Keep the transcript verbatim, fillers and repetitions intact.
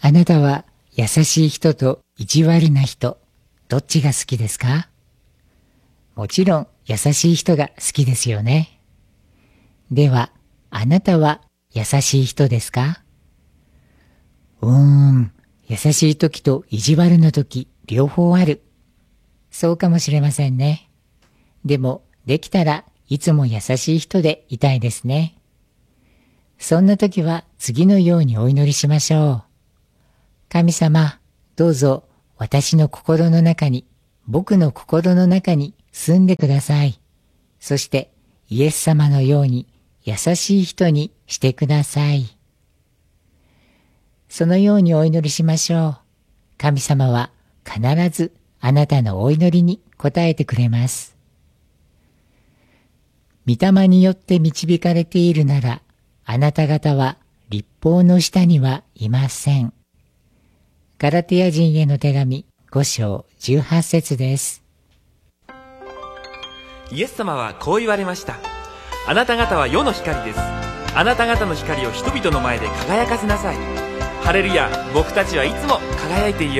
あなたは優しい人と意地悪な人、どっちが好きですか？もちろん優しい人が好きですよね。では、あなたは優しい人ですか？うーん、優しい時と意地悪な時、両方ある。そうかもしれませんね。でも、できたらいつも優しい人でいたいですね。そんな時は次のようにお祈りしましょう。神様、どうぞ私の心の中に、僕の心の中に住んでください。そしてイエス様のように優しい人にしてください。そのようにお祈りしましょう。神様は必ずあなたのお祈りに応えてくれます。御霊によって導かれているなら、あなた方は律法の下にはいません。ガラテヤ人への手紙ご章じゅうはち節です。 イエス様はこう言われました。あなた方は世の光です。あなた方の光を人々の前で輝かせなさい。ハレルヤ、僕たちはいつも輝いていよう。